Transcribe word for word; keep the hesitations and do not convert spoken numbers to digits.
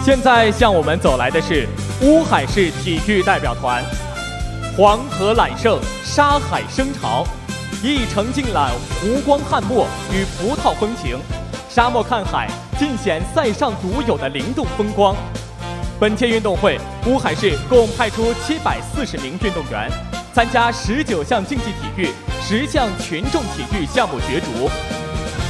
现在向我们走来的是乌海市体育代表团。黄河揽胜，沙海生潮，一城尽览湖光汉墨与葡萄风情，沙漠看海，尽显塞上独有的灵动风光。本届运动会，乌海市共派出七百四十名运动员，参加十九项竞技体育、十项群众体育项目角逐。